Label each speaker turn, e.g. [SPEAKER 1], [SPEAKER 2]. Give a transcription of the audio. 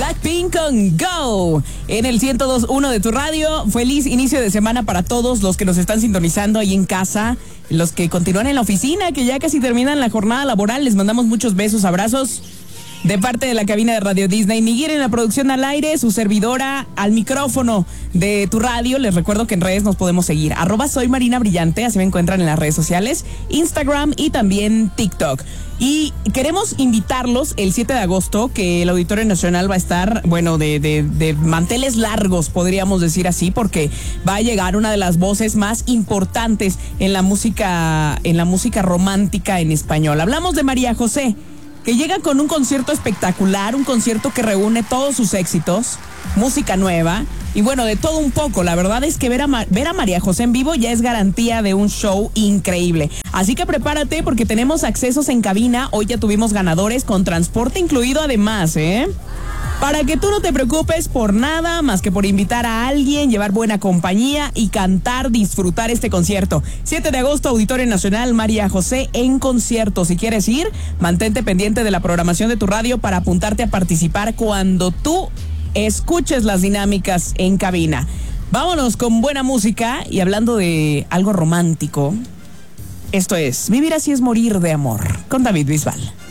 [SPEAKER 1] Blackpink con Go en el 102.1 de tu radio. Feliz inicio de semana para todos los que nos están sintonizando ahí en casa, los que continúan en la oficina, que ya casi terminan la jornada laboral. Les mandamos muchos besos, abrazos de parte de la cabina de Radio Disney. Miguel en la producción al aire, su servidora al micrófono de tu radio. Les recuerdo que en redes nos podemos seguir. @soymarinabrillante, así me encuentran en las redes sociales, Instagram y también TikTok. Y queremos invitarlos el 7 de agosto, que el Auditorio Nacional va a estar, bueno, de manteles largos, podríamos decir así, porque va a llegar una de las voces más importantes en la música romántica en español. Hablamos de María José, que llega con un concierto espectacular, un concierto que reúne todos sus éxitos, música nueva y bueno, de todo un poco. La verdad es que ver a María José en vivo ya es garantía de un show increíble. Así que prepárate porque tenemos accesos en cabina. Hoy ya tuvimos ganadores con transporte incluido además, para que tú no te preocupes por nada más que por invitar a alguien, llevar buena compañía y cantar, disfrutar este concierto. 7 de agosto, Auditorio Nacional, María José en concierto. Si quieres ir, mantente pendiente de la programación de tu radio para apuntarte a participar cuando tú escuches las dinámicas en cabina. Vámonos con buena música y hablando de algo romántico. Esto es Vivir así es morir de amor, con David Bisbal.